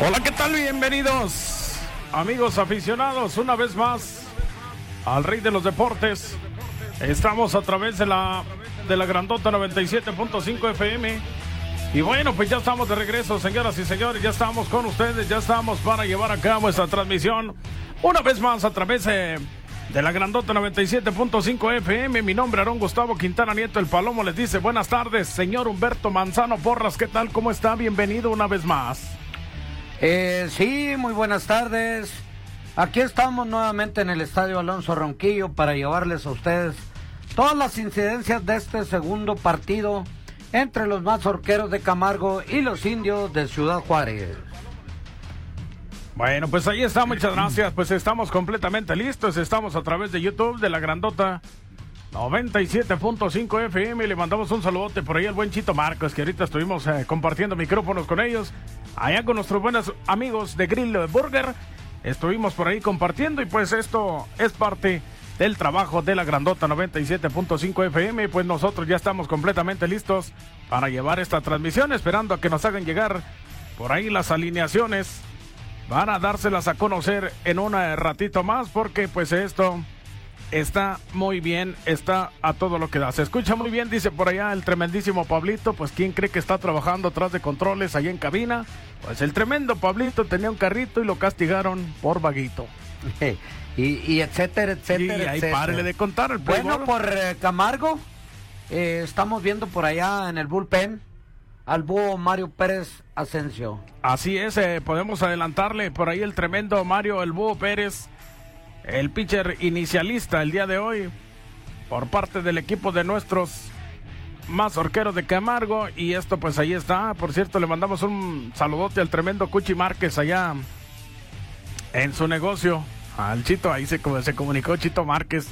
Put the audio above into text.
Hola, ¿qué tal? Bienvenidos, amigos aficionados, una vez más al Rey de los Deportes. Estamos a través de la grandota 97.5 FM. Y bueno, pues ya estamos de regreso, señoras y señores. Ya estamos con ustedes, ya estamos para llevar a cabo esta transmisión una vez más a través de la grandota 97.5 FM. Mi nombre es Aarón Gustavo Quintana Nieto, el Palomo. Les dice buenas tardes, señor Humberto Manzano Porras. ¿Qué tal? ¿Cómo está? Bienvenido una vez más. Sí, muy buenas tardes. Aquí estamos nuevamente en el Estadio Alonso Ronquillo para llevarles a ustedes todas las incidencias de este segundo partido entre los Mazorqueros de Camargo y los Indios de Ciudad Juárez. Bueno, pues ahí está, muchas gracias. Pues estamos completamente listos. Estamos a través de YouTube de la grandota 97.5 FM. Le mandamos un saludote por ahí al buen Chito Marcos, que ahorita estuvimos compartiendo micrófonos con ellos. Allá con nuestros buenos amigos de Grill Burger. Estuvimos por ahí compartiendo y pues esto es parte del trabajo de la grandota 97.5 FM. Pues nosotros ya estamos completamente listos para llevar esta transmisión, esperando a que nos hagan llegar por ahí las alineaciones. Van a dárselas a conocer en un ratito más, porque pues esto está muy bien, está a todo lo que da. Se escucha muy bien, dice por allá el tremendísimo Pablito. Pues ¿quién cree que está trabajando atrás de controles allá en cabina? Pues el tremendo Pablito tenía un carrito y lo castigaron por vaguito. Y etcétera, etcétera, y ahí etcétera. Párele de contar el Bueno, por Camargo, estamos viendo por allá en el bullpen al búho Mario Pérez Asensio. Así es, podemos adelantarle por ahí el tremendo Mario el Búho Pérez, el pitcher inicialista el día de hoy por parte del equipo de nuestros Mazorqueros de Camargo. Y esto pues ahí está. Por cierto, le mandamos un saludote al tremendo Cuchi Márquez allá en su negocio, al Chito. Ahí se comunicó Chito Márquez.